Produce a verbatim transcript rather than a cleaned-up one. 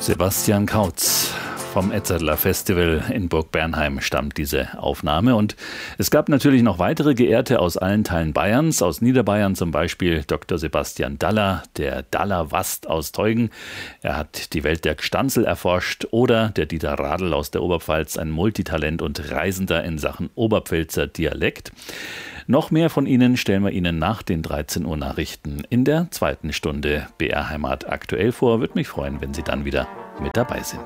Sebastian Kautz vom Edzardler Festival in Burg Bernheim stammt diese Aufnahme. Und es gab natürlich noch weitere Geehrte aus allen Teilen Bayerns. Aus Niederbayern zum Beispiel Doktor Sebastian Daller, der Daller-Wast aus Teugen. Er hat die Welt der Gstanzl erforscht. Oder der Dieter Radl aus der Oberpfalz, ein Multitalent und Reisender in Sachen Oberpfälzer Dialekt. Noch mehr von ihnen stellen wir Ihnen nach den dreizehn Uhr Nachrichten in der zweiten Stunde B R Heimat aktuell vor. Würde mich freuen, wenn Sie dann wieder mit dabei sind.